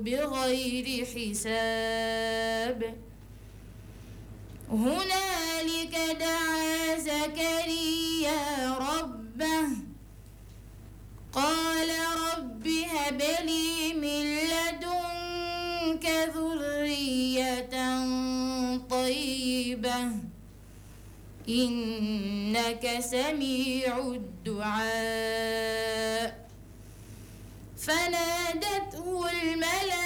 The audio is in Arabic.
بغير حساب هنالك دعا زكريا ربه قال رب هب لي من لدنك ذرية طيبة إنك سميع الدعاء فنادته الملائكة